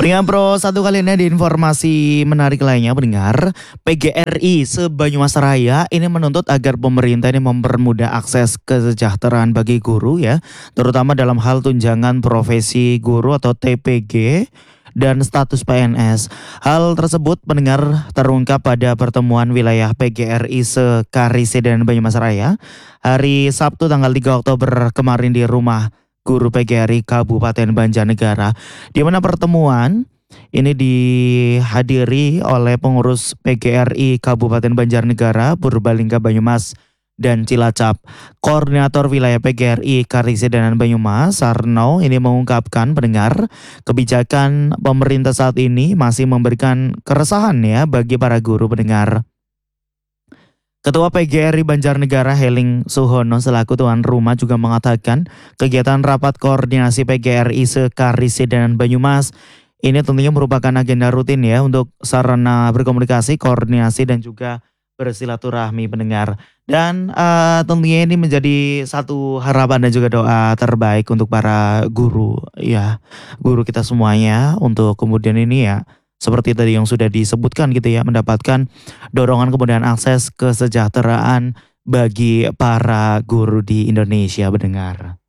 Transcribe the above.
Pendengar Pro, satu kali ini ada informasi menarik lainnya pendengar. PGRI se-Banyumas Raya ini menuntut agar pemerintah ini mempermudah akses kesejahteraan bagi guru ya, terutama dalam hal tunjangan profesi guru atau TPG dan status PNS. Hal tersebut pendengar terungkap pada pertemuan wilayah PGRI se-Karise dan Banyumas Raya hari Sabtu tanggal 3 Oktober kemarin di rumah Guru PGRI Kabupaten Banjarnegara, di mana pertemuan ini dihadiri oleh pengurus PGRI Kabupaten Banjarnegara, Purbalingga, Banyumas, dan Cilacap. Koordinator wilayah PGRI Karise dan Banyumas, Sarno, ini mengungkapkan pendengar kebijakan pemerintah saat ini masih memberikan keresahan ya bagi para guru pendengar. Ketua PGRI Banjarnegara Heling Suhono selaku tuan rumah juga mengatakan kegiatan rapat koordinasi PGRI se-Karise dan Banyumas ini tentunya merupakan agenda rutin ya untuk sarana berkomunikasi, koordinasi dan juga bersilaturahmi pendengar. Dan tentunya ini menjadi satu harapan dan juga doa terbaik untuk para guru ya, guru kita semuanya untuk kemudian ini ya seperti tadi yang sudah disebutkan gitu ya, mendapatkan dorongan kemudian akses kesejahteraan bagi para guru di Indonesia pendengar.